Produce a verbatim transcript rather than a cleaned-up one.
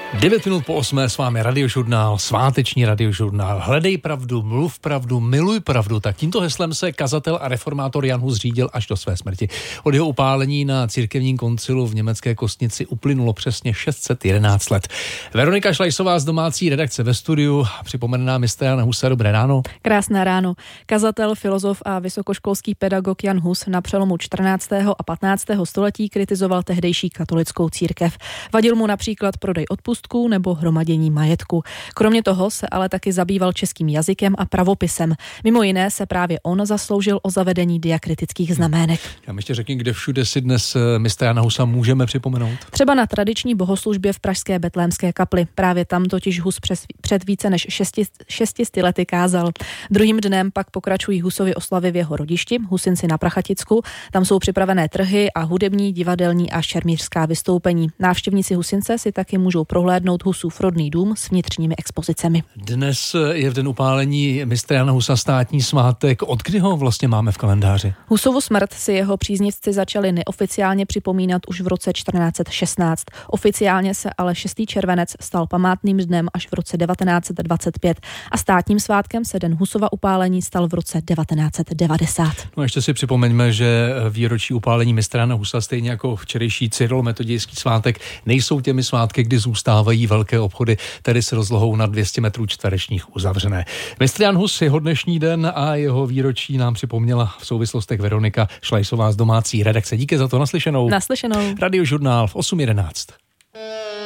Devět minut po osmé s vámi Radiožurnál, sváteční Radiožurnál. Hledej pravdu, mluv pravdu, miluj pravdu. Tak tímto heslem se kazatel a reformátor Jan Hus řídil až do své smrti. Od jeho upálení na církevním koncilu v německé Kostnici uplynulo přesně šest set jedenáct let. Veronika Šlajsová z domácí redakce ve studiu připomene nám mistra Jana Husa. Dobré ráno. Krásné ráno. Kazatel, filozof a vysokoškolský pedagog Jan Hus na přelomu čtrnáctého a patnáctého století kritizoval tehdejší katolickou církev. Vadil mu například prodej odpustků nebo hromadění majetku. Kromě toho se ale taky zabýval českým jazykem a pravopisem. Mimo jiné se právě on zasloužil o zavedení diakritických znamének. Já mi ještě řekni, kde všude si dnes mistra Jana Husa můžeme připomenout? Třeba na tradiční bohoslužbě v pražské Betlémské kapli. Právě tam totiž Hus přes, před více než šesti, šestisty lety kázal. Druhým dnem pak pokračují Husovy oslavy v jeho rodišti, Husinci na Prachaticku. Tam jsou připravené trhy a hudební, divadelní a šermířská vystoupení. Návštěvníci Husince si taky můžou prohlédnout Husův rodný dům s vnitřními expozicemi. Dnes je v den upálení mistra Jana Husa státní svátek. Od kdy ho vlastně máme v kalendáři? Husovu smrt si jeho příznivci začali neoficiálně připomínat už v roce čtrnáct set šestnáct. Oficiálně se ale šestý červenec stal památným dnem až v roce devatenáct set dvacet pět a státním svátkem se den Husova upálení stal v roce devatenáct set devadesát. No ještě si připomeňme, že výročí upálení mistra Jana Husa, stejně jako včerejší Cyrilo-metodějský svátek, nejsou těmi svátky, kdy zůstávají velké obchody, tedy s rozlohou na dvě stě metrů čtverečních uzavřené. Mistr Jan Hus, jeho dnešní den a jeho výročí nám připomněla v souvislostech Veronika Šlajsová z domácí redakce. Díky za to, naslyšenou. Naslyšenou. Radiožurnál v osm jedenáct.